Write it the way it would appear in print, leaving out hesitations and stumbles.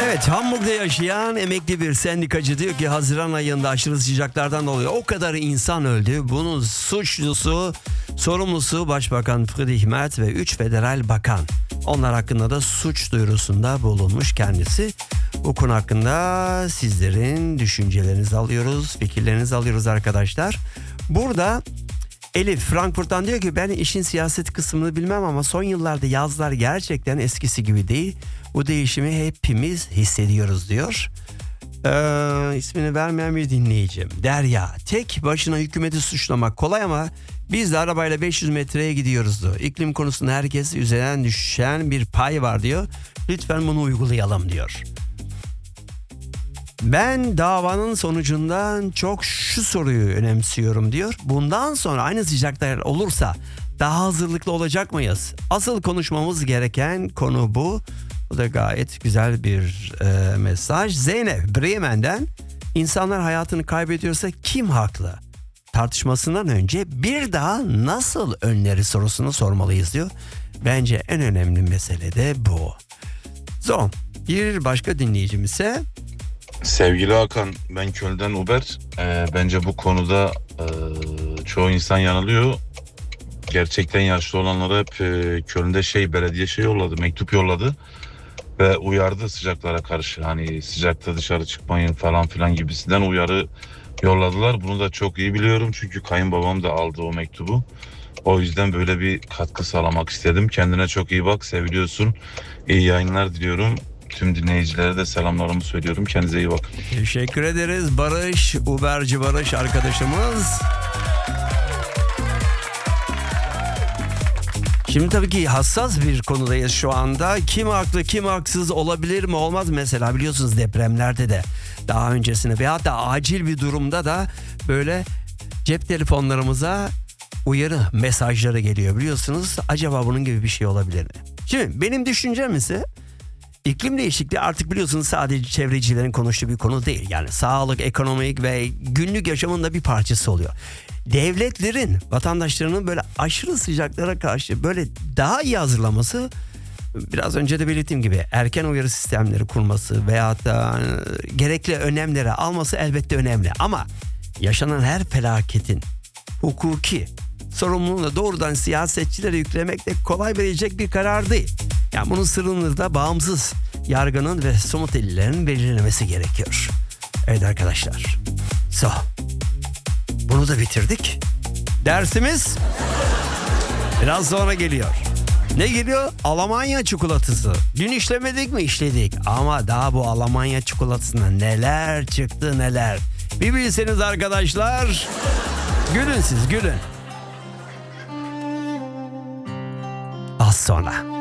Evet, Hamburg'da yaşayan emekli bir sendikacı diyor ki Haziran ayında aşırı sıcaklardan dolayı o kadar insan öldü. Bunun sorumlusu Başbakan Friedrich Merz ve 3 federal bakan. Onlar hakkında da suç duyurusunda bulunmuş kendisi. Bu konu hakkında sizlerin düşüncelerinizi alıyoruz, fikirlerinizi alıyoruz arkadaşlar. Burada Elif Frankfurt'tan diyor ki ben işin siyaset kısmını bilmem ama son yıllarda yazlar gerçekten eskisi gibi değil. Bu değişimi hepimiz hissediyoruz diyor. İsmini vermeyen bir dinleyicim. Derya, tek başına hükümeti suçlamak kolay ama biz de arabayla 500 metreye gidiyoruz diyor. İklim konusunda herkes üzerinden düşen bir pay var diyor. Lütfen bunu uygulayalım diyor. Ben davanın sonucundan çok şu soruyu önemsiyorum diyor. Bundan sonra aynı sıcaklar olursa daha hazırlıklı olacak mıyız? Asıl konuşmamız gereken konu bu. Bu da gayet güzel bir mesaj. Zeynep Bremen'den insanlar hayatını kaybediyorsa kim haklı? Tartışmasından önce bir daha nasıl önleri sorusunu sormalıyız diyor. Bence en önemli mesele de bu. Son bir başka dinleyicimiz ise Sevgili Hakan, ben Köln'den Uber. Bence bu konuda çoğu insan yanılıyor. Gerçekten yaşlı olanlara hep Köln'de belediye yolladı, mektup yolladı ve uyardı sıcaklara karşı. Hani sıcakta dışarı çıkmayın falan filan gibisinden uyarı yolladılar. Bunu da çok iyi biliyorum çünkü kayınbabam da aldı o mektubu. O yüzden böyle bir katkı sağlamak istedim. Kendine çok iyi bak, seviliyorsun. İyi yayınlar diliyorum. Tüm dinleyicilere de selamlarımı söylüyorum. Kendinize iyi bakın. teşekkür ederiz Barış, Uberci Barış arkadaşımız. Şimdi tabii ki hassas bir konudayız şu anda. Kim haklı, kim haksız, olabilir mi, olmaz mı? Mesela biliyorsunuz depremlerde de daha öncesinde veyahut da acil bir durumda da böyle cep telefonlarımıza uyarı mesajları geliyor biliyorsunuz. Acaba bunun gibi bir şey olabilir mi? Şimdi benim düşüncem ise İklim değişikliği artık biliyorsunuz sadece çevrecilerin konuştuğu bir konu değil. Yani sağlık, ekonomik ve günlük yaşamın da bir parçası oluyor. Devletlerin vatandaşlarının böyle aşırı sıcaklara karşı böyle daha iyi hazırlaması, biraz önce de belirttiğim gibi erken uyarı sistemleri kurması veyahut da gerekli önlemleri alması elbette önemli. Ama yaşanan her felaketin hukuki sorumluluğunu doğrudan siyasetçilere yüklemek de kolay verilecek bir karar değil. Yani bunun sırrını da bağımsız yargının ve somut delillerin belirlemesi gerekiyor. Evet arkadaşlar. Bunu da bitirdik. Dersimiz biraz sonra geliyor. Ne geliyor? Almanya çikolatası. Dün işlemedik mi? İşledik. Ama daha bu Almanya çikolatasına neler çıktı neler. Bir bilseniz arkadaşlar. Gülün siz, gülün. Az sonra.